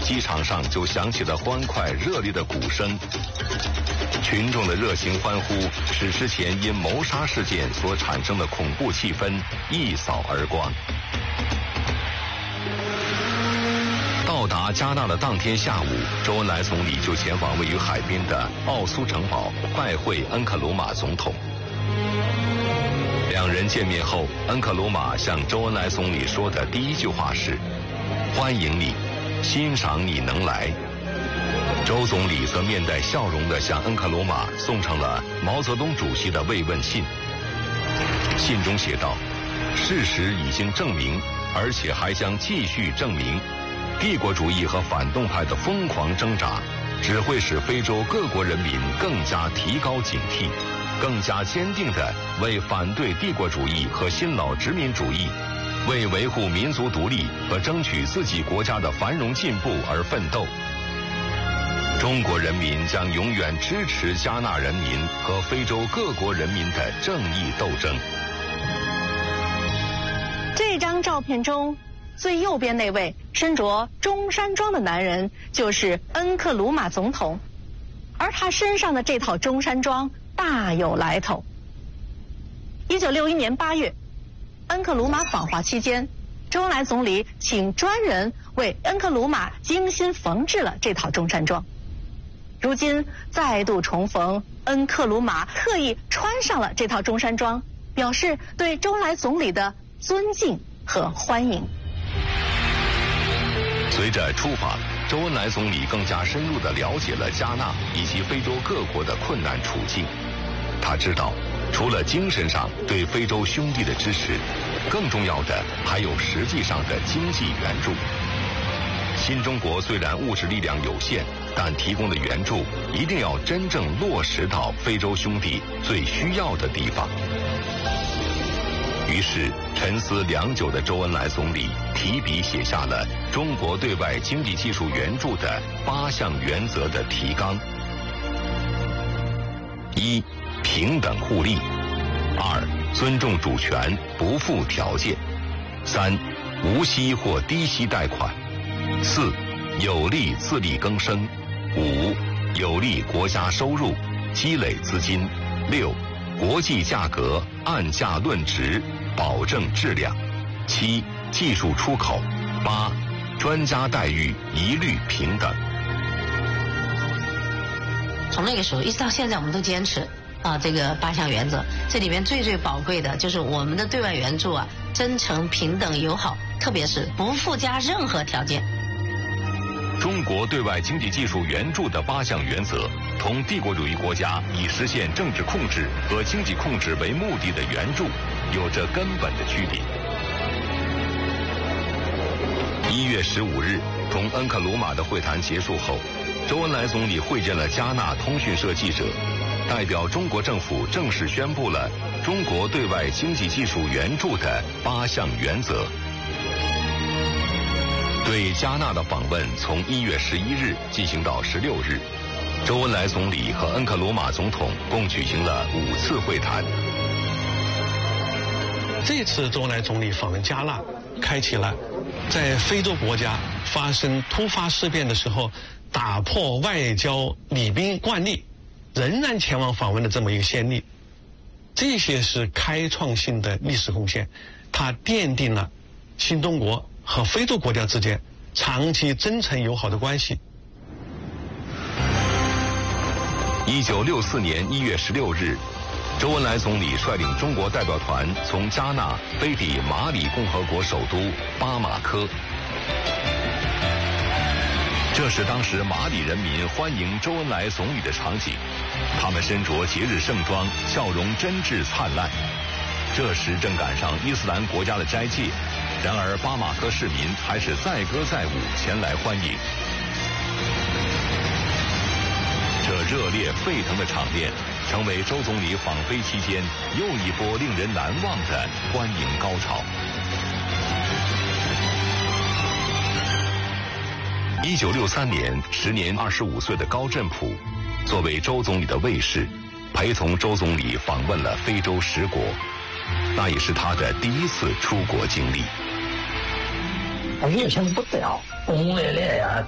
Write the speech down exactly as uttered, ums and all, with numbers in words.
机场上就响起了欢快热烈的鼓声。群众的热情欢呼使之前因谋杀事件所产生的恐怖气氛一扫而光。到达加纳的当天下午，周恩来总理就前往位于海边的奥苏城堡拜会恩克鲁马总统。两人见面后，恩克鲁马向周恩来总理说的第一句话是：“欢迎你，欣赏你能来。”周总理则面带笑容地向恩克鲁马送上了毛泽东主席的慰问信。信中写道：“事实已经证明，而且还将继续证明，帝国主义和反动派的疯狂挣扎，只会使非洲各国人民更加提高警惕，更加坚定地为反对帝国主义和新老殖民主义，为维护民族独立和争取自己国家的繁荣进步而奋斗。中国人民将永远支持加纳人民和非洲各国人民的正义斗争。” 这张照片中，最右边那位身着中山装的男人就是恩克鲁马总统，而他身上的这套中山装大有来头。一九六一年八月，恩克鲁马访华期间，周恩来总理请专人为恩克鲁马精心缝制了这套中山装。如今再度重逢，恩克鲁马特意穿上了这套中山装，表示对周恩来总理的尊敬和欢迎。 随着出访，周恩来总理更加深入地了解了加纳以及非洲各国的困难处境。他知道，除了精神上对非洲兄弟的支持，更重要的还有实际上的经济援助。新中国虽然物质力量有限，但提供的援助一定要真正落实到非洲兄弟最需要的地方。于是，沉思良久的周恩来总理提笔写下了中国对外经济技术援助的八项原则的提纲：一、平等互利；二、尊重主权，不附条件；三、无息或低息贷款；四、有利自力更生；五、有利国家收入，积累资金；六、国际价格按价论值，保证质量；七、技术出口；八、专家待遇一律平等。 从那个时候一直到现在，我们都坚持啊这个八项原则。这里面最最宝贵的就是我们的对外援助啊，真诚、平等、友好，特别是不附加任何条件。 中国对外经济技术援助的八项原则，同帝国主义国家以实现政治控制和经济控制为目的的援助有着根本的区别。一月十五日，同恩克鲁马的会谈结束后，周恩来总理会见了加纳通讯社记者，代表中国政府正式宣布了中国对外经济技术援助的八项原则。对加纳的访问从一月十一日进行到十六日，周恩来总理和恩克鲁马总统共举行了五次会谈。 这次周恩来总理访问加纳，开启了在非洲国家发生突发事变的时候，打破外交礼宾惯例，仍然前往访问的这么一个先例。这些是开创性的历史贡献，它奠定了新中国和非洲国家之间长期真诚友好的关系。 一九六四年一月十六日，周恩来总理率领中国代表团从加纳飞抵马里共和国首都巴马科。这是当时马里人民欢迎周恩来总理的场景，他们身着节日盛装，笑容真挚灿烂。这时正赶上伊斯兰国家的斋戒，然而巴马科市民还是载歌载舞前来欢迎。这热烈沸腾的场面，成为周总理访非期间又一波令人难忘的欢迎高潮。一九六三年，时年二十五岁的高振普，作为周总理的卫士，陪同周总理访问了非洲十国，那也是他的第一次出国经历。 热情不得了，轰轰烈烈呀！